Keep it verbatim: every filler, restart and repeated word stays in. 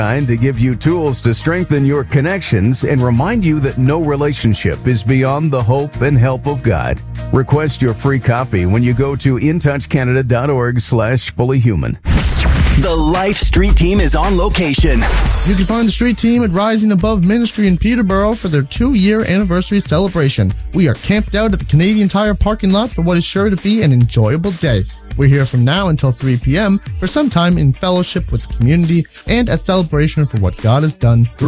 Designed to give you tools to strengthen your connections and remind you that no relationship is beyond the hope and help of God. Request your free copy when you go to intouchcanada.org slash fully human. The Life Street Team is on location. You can find the Street Team at Rising Above Ministry in Peterborough for their two-year anniversary celebration. We are camped out at the Canadian Tire parking lot for what is sure to be an enjoyable day. We're here from now until three p.m. for some time in fellowship with the community and a celebration for what God has done through